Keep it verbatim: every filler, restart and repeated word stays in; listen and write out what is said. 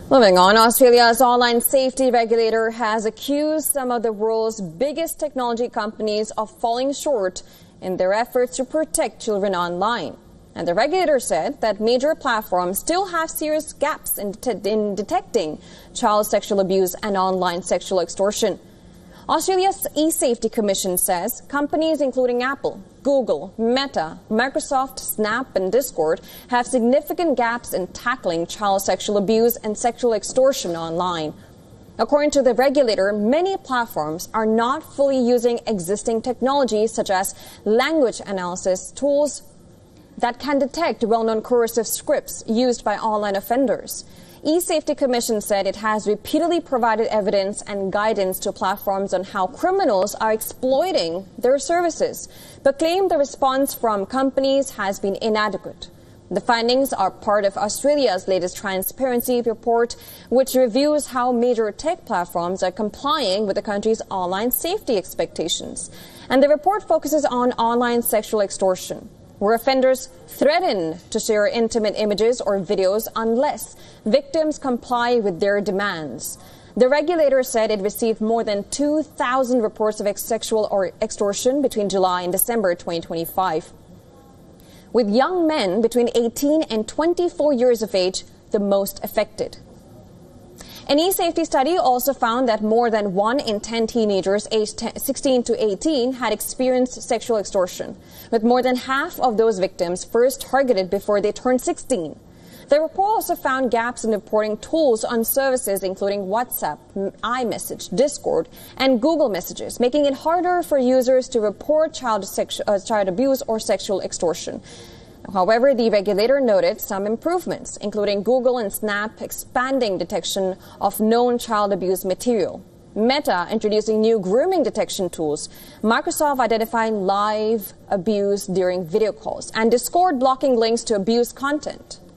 Moving on, Australia's online safety regulator has accused some of the world's biggest technology companies of falling short in their efforts to protect children online. And the regulator said that major platforms still have serious gaps in, det in detecting child sexual abuse and online sexual extortion. Australia's e-Safety Commission says companies including Apple, Google, Meta, Microsoft, Snap and Discord have significant gaps in tackling child sexual abuse and sexual extortion online. According to the regulator, many platforms are not fully using existing technologies such as language analysis tools that can detect well-known coercive scripts used by online offenders. e-Safety Commission said it has repeatedly provided evidence and guidance to platforms on how criminals are exploiting their services, but claimed the response from companies has been inadequate. The findings are part of Australia's latest transparency report, which reviews how major tech platforms are complying with the country's online safety expectations. And the report focuses on online sexual extortion, where offenders threaten to share intimate images or videos unless victims comply with their demands. The regulator said it received more than two thousand reports of sexual or extortion between July and December twenty twenty-five, with young men between eighteen and twenty-four years of age the most affected. An e-Safety study also found that more than one in ten teenagers aged sixteen to eighteen had experienced sexual extortion, with more than half of those victims first targeted before they turned sixteen. The report also found gaps in reporting tools on services including WhatsApp, iMessage, Discord, and Google Messages, making it harder for users to report child, sexu- uh, child abuse or sexual extortion. However, the regulator noted some improvements, including Google and Snap expanding detection of known child abuse material, Meta introducing new grooming detection tools, Microsoft identifying live abuse during video calls, and Discord blocking links to abuse content.